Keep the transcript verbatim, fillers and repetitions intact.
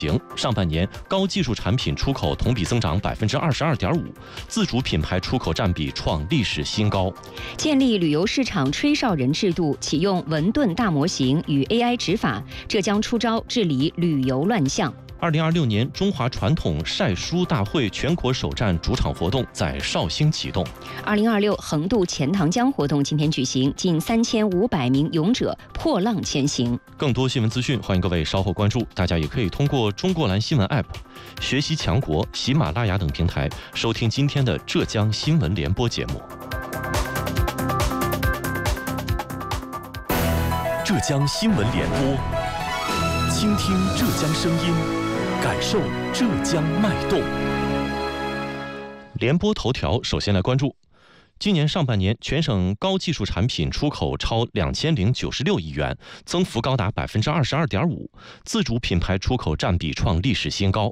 行，上半年高技术产品出口同比增长百分之二十二点五，自主品牌出口占比创历史新高。 建立旅游市场吹哨人制度，启用文盾大模型与 A I 执法，浙江出招治理旅游乱象。 二零二六年中华传统晒书大会全国首站主场活动在绍兴启动。 二零二六横渡钱塘江活动今天举行，近三千五百名勇者破浪前行。 更多新闻资讯，欢迎各位稍后关注。大家也可以通过中国蓝新闻 App、学习强国、喜马拉雅等平台收听今天的浙江新闻联播节目。浙江新闻联播，倾听浙江声音，感受浙江脉动。联播头条，首先来关注，今年上半年全省高技术产品出口超两千零九十六亿元，增幅高达百分之二十二点五，自主品牌出口占比创历史新高。